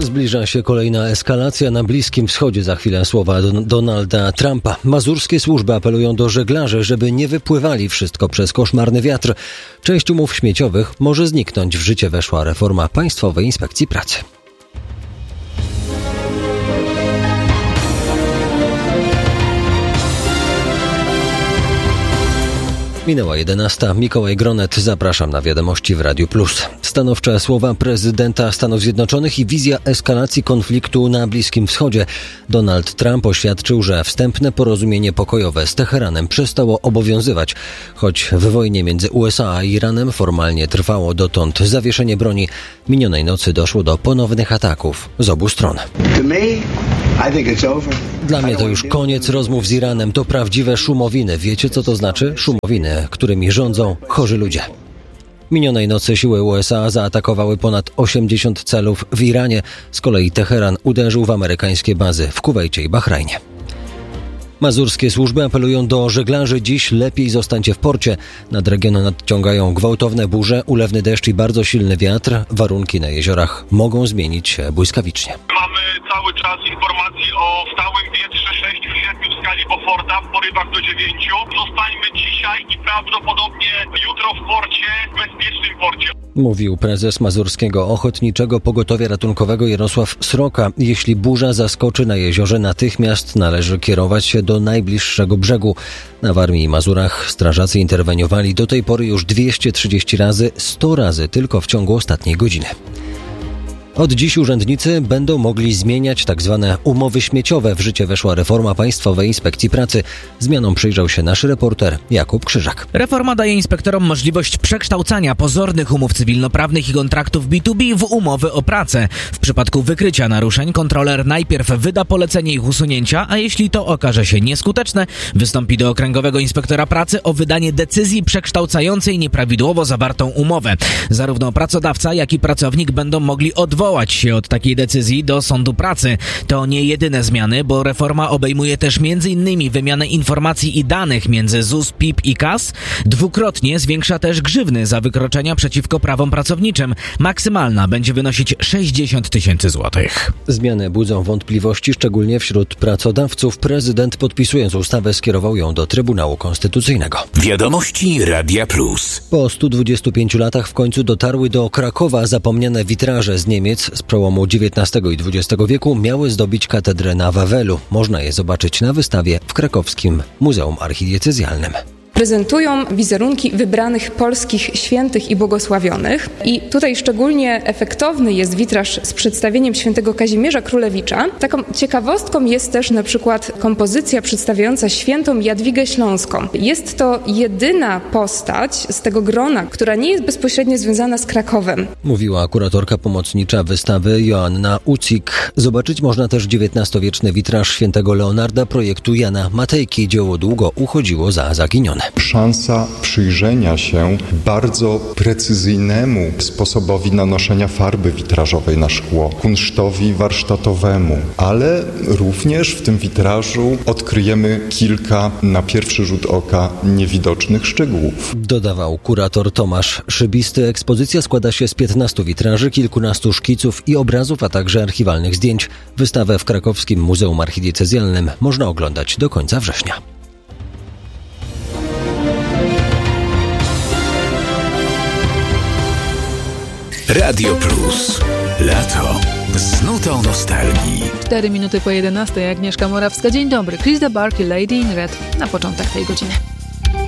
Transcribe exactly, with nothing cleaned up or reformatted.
Zbliża się kolejna eskalacja na Bliskim Wschodzie. Za chwilę słowa Don- Donalda Trumpa. Mazurskie służby apelują do żeglarzy, żeby nie wypływali, wszystko przez koszmarny wiatr. Część umów śmieciowych może zniknąć. W życie weszła reforma Państwowej Inspekcji Pracy. Minęła jedenasta. Mikołaj Gronet, zapraszam na wiadomości w Radiu Plus. Stanowcze słowa prezydenta Stanów Zjednoczonych i wizja eskalacji konfliktu na Bliskim Wschodzie. Donald Trump oświadczył, że wstępne porozumienie pokojowe z Teheranem przestało obowiązywać. Choć w wojnie między U S A a Iranem formalnie trwało dotąd zawieszenie broni, minionej nocy doszło do ponownych ataków z obu stron. Dla mnie to już koniec rozmów z Iranem. To prawdziwe szumowiny. Wiecie, co to znaczy? Szumowiny, którymi rządzą chorzy ludzie. Minionej nocy siły U S A zaatakowały ponad osiemdziesiąt celów w Iranie. Z kolei Teheran uderzył w amerykańskie bazy w Kuwejcie i Bahrajnie. Mazurskie służby apelują do żeglarzy: dziś lepiej zostańcie w porcie. Nad regionem nadciągają gwałtowne burze, ulewny deszcz i bardzo silny wiatr. Warunki na jeziorach mogą zmienić się błyskawicznie. Mamy cały czas informacji o stałym wietrze sześć siedem w skali Beauforta, w porywach do dziewięciu. Zostańmy dzisiaj i prawdopodobnie jutro w porcie, w bezpiecznym porcie. Mówił prezes Mazurskiego Ochotniczego Pogotowia Ratunkowego Jarosław Sroka. Jeśli burza zaskoczy na jeziorze, natychmiast należy kierować się do najbliższego brzegu. Na Warmii i Mazurach strażacy interweniowali do tej pory już dwieście trzydzieści razy, sto razy tylko w ciągu ostatniej godziny. Od dziś urzędnicy będą mogli zmieniać tzw. umowy śmieciowe. W życie weszła reforma Państwowej Inspekcji Pracy. Zmianom przyjrzał się nasz reporter Jakub Krzyżak. Reforma daje inspektorom możliwość przekształcania pozornych umów cywilnoprawnych i kontraktów B dwa B w umowy o pracę. W przypadku wykrycia naruszeń kontroler najpierw wyda polecenie ich usunięcia, a jeśli to okaże się nieskuteczne, wystąpi do Okręgowego Inspektora Pracy o wydanie decyzji przekształcającej nieprawidłowo zawartą umowę. Zarówno pracodawca, jak i pracownik będą mogli odwołać się od takiej decyzji do Sądu Pracy. To nie jedyne zmiany, bo reforma obejmuje też m.in. wymianę informacji i danych między Z U S, P I P i K A S. Dwukrotnie zwiększa też grzywny za wykroczenia przeciwko prawom pracowniczym. Maksymalna będzie wynosić sześćdziesiąt tysięcy złotych. Zmiany budzą wątpliwości, szczególnie wśród pracodawców. Prezydent, podpisując ustawę, skierował ją do Trybunału Konstytucyjnego. Wiadomości Radia Plus. Po stu dwudziestu pięciu latach w końcu dotarły do Krakowa zapomniane witraże z Niemiec z przełomu dziewiętnastego i dwudziestego wieku. Miały zdobić katedrę na Wawelu. Można je zobaczyć na wystawie w krakowskim Muzeum Archidiecezjalnym. Prezentują wizerunki wybranych polskich świętych i błogosławionych. I tutaj szczególnie efektowny jest witraż z przedstawieniem świętego Kazimierza Królewicza. Taką ciekawostką jest też na przykład kompozycja przedstawiająca świętą Jadwigę Śląską. Jest to jedyna postać z tego grona, która nie jest bezpośrednio związana z Krakowem. Mówiła kuratorka pomocnicza wystawy Joanna Ucik. Zobaczyć można też dziewiętnastowieczny witraż świętego Leonarda projektu Jana Matejki. Dzieło długo uchodziło za zaginione. Szansa przyjrzenia się bardzo precyzyjnemu sposobowi nanoszenia farby witrażowej na szkło, kunsztowi warsztatowemu, ale również w tym witrażu odkryjemy kilka na pierwszy rzut oka niewidocznych szczegółów. Dodawał kurator Tomasz Szybisty. Ekspozycja składa się z piętnastu witraży, kilkunastu szkiców i obrazów, a także archiwalnych zdjęć. Wystawę w krakowskim Muzeum Archidiecezjalnym można oglądać do końca września. Radio Plus. Lato z nutą nostalgii. Cztery minuty po jedenastej. Agnieszka Morawska. Dzień dobry. Chris de Bark i Lady in Red na początek tej godziny.